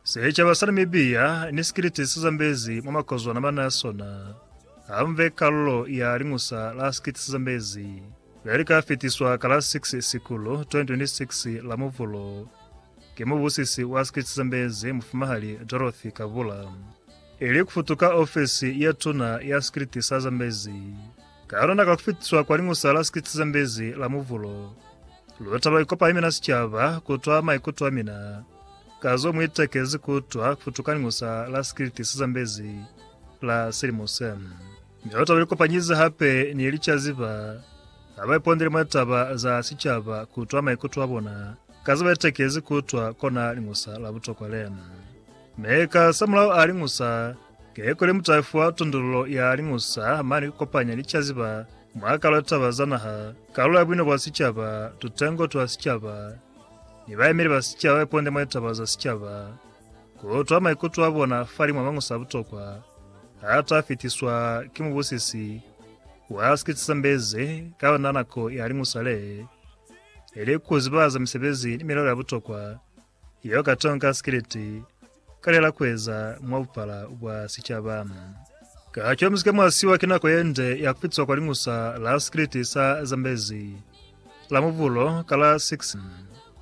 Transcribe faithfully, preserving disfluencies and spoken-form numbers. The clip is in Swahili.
Secha basana mibia ni skiriti Zambezi mama kozwa na manasona. Amve kallo ya ringusa la skiriti Zambezi. Verika fitiswa kala six sikulo twenty twenty-six la muvulo. Kemo busisi wa skiriti Zambezi mfumahali Dorothy Kavula. Ili kufutuka ofisi ya tuna ya skiriti Zambezi. Karona kakufitiswa kwa ringusa la skiriti Zambezi la muvulo. Luotaba ikopa imina sichava kutwa maikutwa mina. Kazo mwitekezi kutwa kufutukani ngusa la skiriti Zambezi la Sirimosem. Miota wiliko panyiza hape ni ilicha ziva. Habai pondiri mwetaba za sichava kutwa maikutwa bona. Kazo mwitekezi kutwa kona lingusa la buto kwa lena. Meka samulao alingusa. Kekole mutaifuwa tundulo ya alingusa mani kupanya ilicha ziva. Mwaka lotaba zanaha. Kalu ya bwino kwa sichava tutengo tuwa sichava. Nibaye miri basichava eponde mwetaba za sichava. Kutwa maikutu wabona fari mwamangu sabutokwa. Hata fitiswa kimu busisi. Wa skiriti Zambezi kawa nanako ya ringusale. Ili kuzibaza msebezi ni miloro ya butokwa. Iyo katonka skiriti. Kalela kweza mwavupala wa sichava. Kachwa mzike mwasiwa kinako yende ya kufitiswa kwa ringusa la skiriti Zambezi. La muvulo kala six.